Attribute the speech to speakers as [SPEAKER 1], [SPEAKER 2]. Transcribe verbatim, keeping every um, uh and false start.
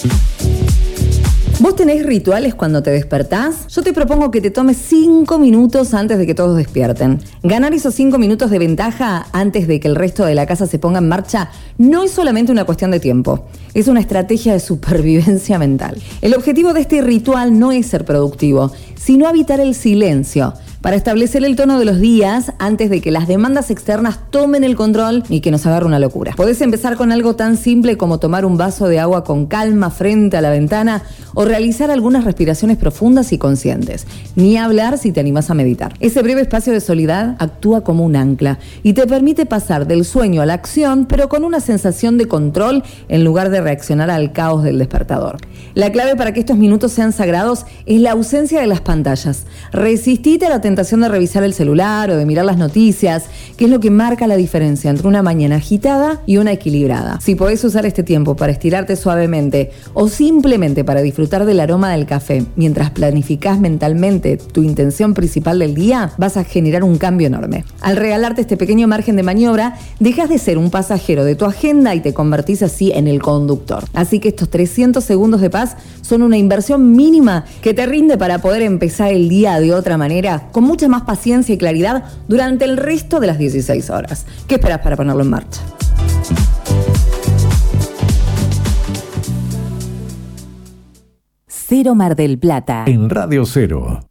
[SPEAKER 1] ¿Vos tenés rituales cuando te despertás? Yo te propongo que te tomes cinco minutos antes de que todos despierten. Ganar esos cinco minutos de ventaja antes de que el resto de la casa se ponga en marcha no es solamente una cuestión de tiempo, es una estrategia de supervivencia mental. El objetivo de este ritual no es ser productivo, sino habitar el silencio, para establecer el tono de los días antes de que las demandas externas tomen el control y que nos agarre una locura. Podés empezar con algo tan simple como tomar un vaso de agua con calma frente a la ventana o realizar algunas respiraciones profundas y conscientes. Ni hablar si te animás a meditar. Ese breve espacio de soledad actúa como un ancla y te permite pasar del sueño a la acción, pero con una sensación de control en lugar de reaccionar al caos del despertador. La clave para que estos minutos sean sagrados es la ausencia de las pantallas. Resistite a la tentación de revisar el celular o de mirar las noticias, que es lo que marca la diferencia entre una mañana agitada y una equilibrada. Si podés usar este tiempo para estirarte suavemente o simplemente para disfrutar del aroma del café mientras planificás mentalmente tu intención principal del día, vas a generar un cambio enorme. Al regalarte este pequeño margen de maniobra, dejas de ser un pasajero de tu agenda y te convertís así en el conductor. Así que estos trescientos segundos de paz son una inversión mínima que te rinde para poder empezar el día de otra manera, con mucha más paciencia y claridad durante el resto de las dieciséis horas. ¿Qué esperas para ponerlo en marcha?
[SPEAKER 2] Cero Mar del Plata.
[SPEAKER 3] En Radio Cero.